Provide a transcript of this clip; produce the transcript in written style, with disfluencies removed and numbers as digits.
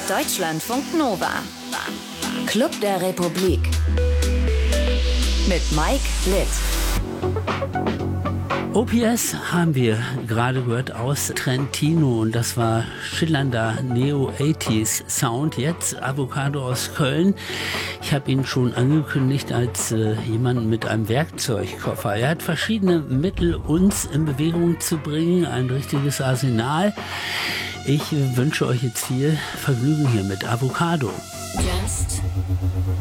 Deutschlandfunk Nova. Club der Republik. Mit Mike Litt. OPS haben wir gerade gehört aus Trentino und das war schillernder Neo-80s Sound. Jetzt Avocado aus Köln. Ich habe ihn schon angekündigt als jemand mit einem Werkzeugkoffer. Er hat verschiedene Mittel, uns in Bewegung zu bringen, ein richtiges Arsenal. Ich wünsche euch jetzt viel Vergnügen hier mit Avocado. Just